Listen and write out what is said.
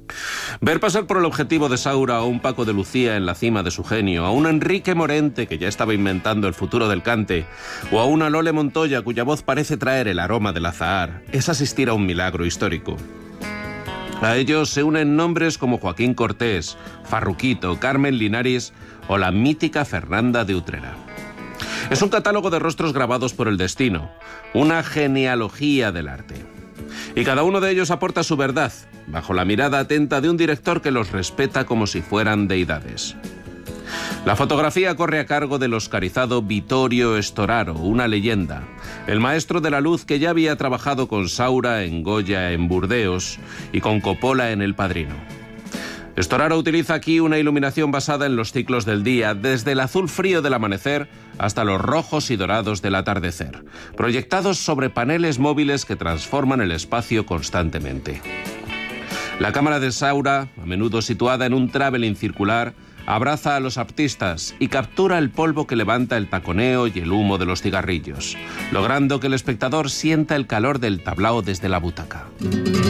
Ver pasar por el objetivo de Saura a un Paco de Lucía en la cima de su genio, a un Enrique Morente que ya estaba inventando el futuro del cante, o a una Lole Montoya cuya voz parece traer el aroma del azahar, es asistir a un milagro histórico. A ellos se unen nombres como Joaquín Cortés, Farruquito, Carmen Linares o la mítica Fernanda de Utrera. Es un catálogo de rostros grabados por el destino, una genealogía del arte. Y cada uno de ellos aporta su verdad, bajo la mirada atenta de un director que los respeta como si fueran deidades. La fotografía corre a cargo del oscarizado Vittorio Storaro, una leyenda, el maestro de la luz que ya había trabajado con Saura en Goya en Burdeos y con Coppola en El Padrino. Storaro utiliza aquí una iluminación basada en los ciclos del día, desde el azul frío del amanecer hasta los rojos y dorados del atardecer, proyectados sobre paneles móviles que transforman el espacio constantemente. La cámara de Saura, a menudo situada en un travelling circular, abraza a los artistas y captura el polvo que levanta el taconeo y el humo de los cigarrillos, logrando que el espectador sienta el calor del tablao desde la butaca.